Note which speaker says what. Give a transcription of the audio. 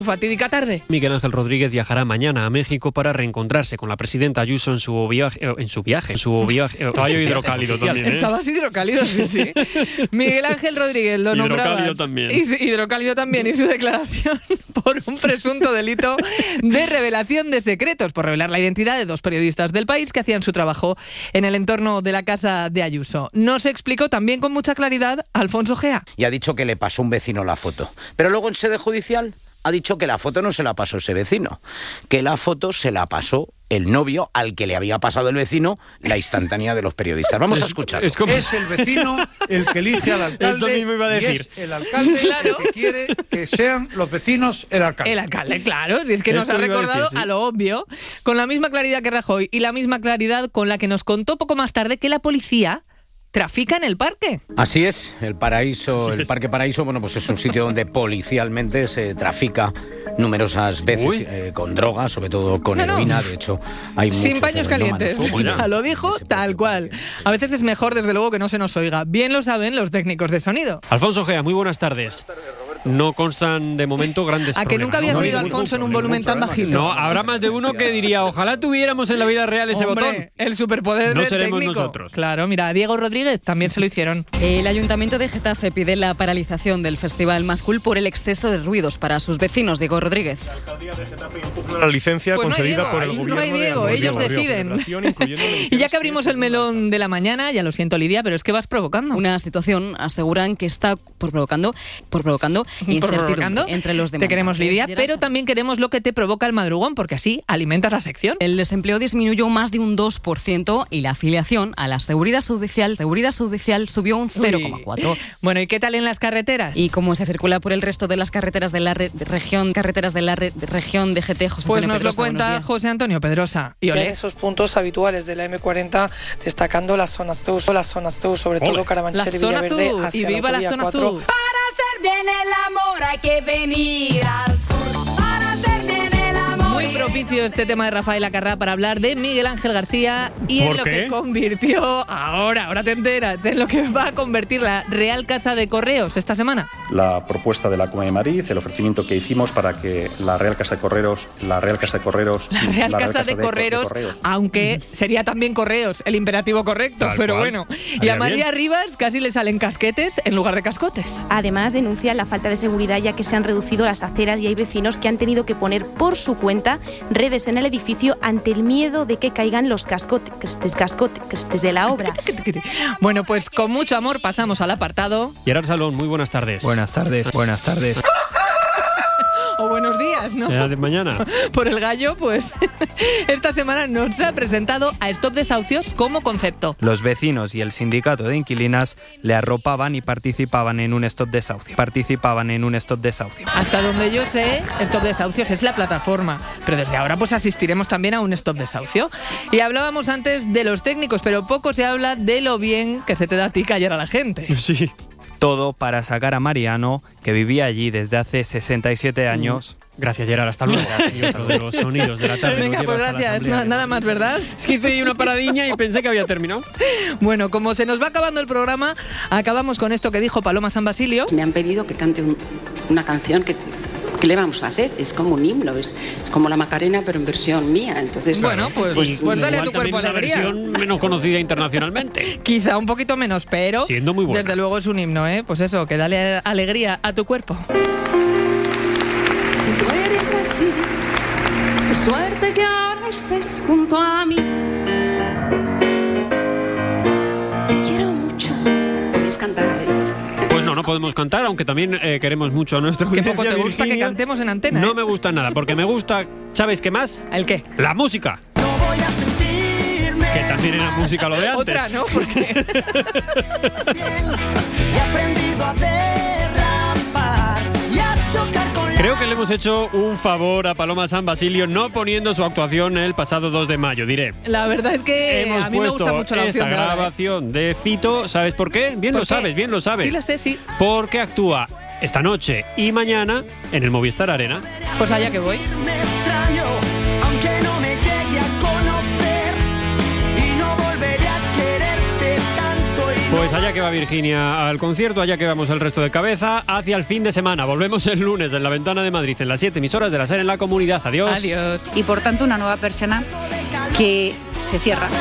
Speaker 1: Fatídica tarde.
Speaker 2: Miguel Ángel Rodríguez viajará mañana a México para reencontrarse con la presidenta Ayuso en su viaje. Caballo hidrocálido también, ¿eh?
Speaker 1: Estabas hidrocálido, sí. Miguel Ángel Rodríguez lo nombraba.
Speaker 2: Hidrocálido también.
Speaker 1: Hidrocálido también, y su declaración por un presunto delito de revelación de secretos, por revelar la identidad de dos periodistas del país que hacían su trabajo en el entorno de la casa de Ayuso. Nos explicó también con mucha claridad Alfonso Gea.
Speaker 3: Y ha dicho que le pasó un vecino la foto. Pero luego en sede judicial ha dicho que la foto no se la pasó ese vecino, que la foto se la pasó el novio al que le había pasado el vecino la instantánea de los periodistas. Vamos a escuchar.
Speaker 4: Es el vecino el que elige al alcalde.
Speaker 2: Esto mismo iba a decir.
Speaker 4: Y es el alcalde
Speaker 1: Claro.
Speaker 4: el que quiere que sean los vecinos el alcalde.
Speaker 1: El alcalde, claro, si es que nos
Speaker 2: Esto
Speaker 1: ha
Speaker 2: iba a
Speaker 1: recordado
Speaker 2: decir, sí.
Speaker 1: a lo obvio, con la misma claridad que Rajoy y la misma claridad con la que nos contó poco más tarde que la policía trafica en el parque.
Speaker 3: Así es, el Parque Paraíso, bueno, pues es un sitio donde policialmente se trafica numerosas veces con drogas, sobre todo con heroína. De hecho, hay muchos
Speaker 1: Sin paños calientes.
Speaker 3: heroinómanos.
Speaker 1: Ya lo dijo tal cual. A veces es mejor, desde luego, que no se nos oiga. Bien lo saben los técnicos de sonido.
Speaker 2: Alfonso Gea, muy buenas tardes. No constan de momento grandes
Speaker 1: ¿A que
Speaker 2: problemas.
Speaker 1: nunca habías oído a
Speaker 2: ningún
Speaker 1: Alfonso en un
Speaker 2: problema.
Speaker 1: volumen tan bajito?
Speaker 2: No, habrá más de uno que diría, ojalá tuviéramos en la vida real ese
Speaker 1: Hombre,
Speaker 2: botón.
Speaker 1: el superpoder
Speaker 2: No
Speaker 1: del
Speaker 2: seremos
Speaker 1: técnico.
Speaker 2: nosotros.
Speaker 1: Claro, mira, a Diego Rodríguez también se lo hicieron.
Speaker 5: El Ayuntamiento de Getafe pide la paralización del Festival Mazcool por el exceso de ruidos para sus vecinos. Diego Rodríguez.
Speaker 6: La alcaldía de Getafe impugna la licencia
Speaker 1: Pues no hay
Speaker 6: concedida
Speaker 1: Diego,
Speaker 6: por el
Speaker 1: ahí
Speaker 6: gobierno.
Speaker 1: no hay Diego, ellos deciden. Y ya que abrimos el melón de la mañana, ya lo siento, Lidia, pero es que vas provocando.
Speaker 5: Una situación, aseguran, que está provocando incertidumbre entre los demás.
Speaker 1: Te queremos, Lidia, pero también queremos lo que te provoca el madrugón, porque así alimentas la sección.
Speaker 5: El desempleo disminuyó más de un 2% y la afiliación a la Seguridad Judicial subió un 0,4%.
Speaker 1: Bueno, ¿y qué tal en las carreteras?
Speaker 5: ¿Y cómo se circula por el resto de las carreteras de la región de GT, José
Speaker 1: Pues
Speaker 5: Antonio
Speaker 1: nos lo
Speaker 5: Pedrosa?
Speaker 1: cuenta
Speaker 5: Buenos días.
Speaker 1: José Antonio Pedrosa. Y
Speaker 7: Ya
Speaker 1: olé.
Speaker 7: en esos puntos habituales de la M40, destacando la zona azul, sobre todo
Speaker 1: La
Speaker 7: Carabanchel y
Speaker 1: zona
Speaker 7: Villaverde,
Speaker 1: azul,
Speaker 7: hacia
Speaker 1: y viva la
Speaker 7: autovía
Speaker 1: zona
Speaker 7: 4.
Speaker 1: azul.
Speaker 8: Para hacer bien el amor hay que venir al sur. Para hacer bien el amor.
Speaker 1: Muy propicio este tema de Rafael Acarrá para hablar de Miguel Ángel García y en
Speaker 6: ¿Por
Speaker 1: lo
Speaker 6: qué?
Speaker 1: que convirtió, ahora te enteras, en lo que va a convertir la Real Casa de Correos esta semana.
Speaker 9: La propuesta de la Comunidad de Madrid, el ofrecimiento que hicimos para que la Real Casa de Correos,
Speaker 1: aunque sería también Correos, el imperativo correcto,
Speaker 6: Tal
Speaker 1: pero
Speaker 6: cual.
Speaker 1: bueno. Y
Speaker 6: Haría
Speaker 1: a María
Speaker 6: bien.
Speaker 1: Rivas casi le salen casquetes en lugar de cascotes.
Speaker 10: Además, denuncian la falta de seguridad, ya que se han reducido las aceras y hay vecinos que han tenido que poner por su cuenta redes en el edificio ante el miedo de que caigan los cascotes de la obra.
Speaker 1: Bueno, pues con mucho amor pasamos al apartado.
Speaker 2: Gerard Salón, muy buenas tardes.
Speaker 11: Buenas tardes.
Speaker 1: O buenos días, ¿no?
Speaker 2: De mañana.
Speaker 1: Por el gallo, pues esta semana nos ha presentado a Stop Desahucios como concepto.
Speaker 11: Los vecinos y el sindicato de inquilinas le arropaban y participaban en un stop desahucio.
Speaker 1: Hasta donde yo sé, Stop Desahucios es la plataforma, pero desde ahora pues asistiremos también a un Stop Desahucio. Y hablábamos antes de los técnicos, pero poco se habla de lo bien que se te da a ti callar a la gente.
Speaker 2: Sí.
Speaker 11: Todo para sacar a Mariano, que vivía allí desde hace 67 años.
Speaker 2: Gracias, Gerard. Hasta luego. Y otro de los sonidos de la tarde.
Speaker 1: Venga,
Speaker 2: nos lleva
Speaker 1: pues
Speaker 2: hasta la
Speaker 1: gracias.
Speaker 2: asamblea.
Speaker 1: Nada más, ¿verdad?
Speaker 2: Es que hice una paradiña y pensé que había terminado.
Speaker 1: Bueno, como se nos va acabando el programa, acabamos con esto que dijo Paloma San Basilio.
Speaker 12: Me han pedido que cante una canción que... ¿Qué le vamos a hacer? Es como un himno, es como la Macarena, pero en versión mía. Entonces,
Speaker 1: Bueno, pues dale a tu
Speaker 2: Igual
Speaker 1: cuerpo
Speaker 2: también una
Speaker 1: alegría.
Speaker 2: versión menos conocida internacionalmente.
Speaker 1: Quizá un poquito menos, pero
Speaker 2: Siendo muy buena.
Speaker 1: desde luego es un himno, ¿eh? Pues eso, que dale alegría a tu cuerpo.
Speaker 8: Si tú eres así, qué suerte que ahora estés junto a mí.
Speaker 12: te quiero mucho. Podéis cantar.
Speaker 2: Pues no podemos cantar, aunque también queremos mucho a nuestra
Speaker 1: ¿Qué
Speaker 2: audiencia.
Speaker 1: poco te gusta que
Speaker 2: Virginia.
Speaker 1: cantemos en antena?
Speaker 2: No
Speaker 1: ¿eh?
Speaker 2: me gusta nada, porque me gusta, ¿sabes qué más?
Speaker 1: ¿El qué?
Speaker 2: La música.
Speaker 8: No voy a sentirme
Speaker 2: Que también era música lo de antes.
Speaker 1: Otra, ¿no? Porque
Speaker 8: bien. He aprendido a derrapar y a chocar con la...
Speaker 2: Creo que le hemos hecho un favor a Paloma San Basilio no poniendo su actuación el pasado 2 de mayo, diré.
Speaker 1: la verdad es que
Speaker 2: Hemos
Speaker 1: a mí me
Speaker 2: puesto
Speaker 1: gusta mucho la
Speaker 2: esta
Speaker 1: opción de ahora, ¿eh?
Speaker 2: grabación de Fito. ¿Sabes por qué? Bien
Speaker 1: ¿Por
Speaker 2: lo
Speaker 1: qué?
Speaker 2: sabes, bien lo sabes.
Speaker 1: Sí, lo sé, sí.
Speaker 2: Porque actúa esta noche y mañana en el Movistar Arena.
Speaker 1: Pues allá que voy.
Speaker 8: Me extraño, aunque no me llegue a conocer, y no volveré a quererte tanto y
Speaker 2: Pues allá que va Virginia al concierto, allá que vamos el resto de cabeza, hacia el fin de semana. Volvemos el lunes en La Ventana de Madrid, en las 7 emisoras de la SER en la comunidad. Adiós.
Speaker 1: Adiós.
Speaker 13: Y por tanto una nueva persiana que se cierra.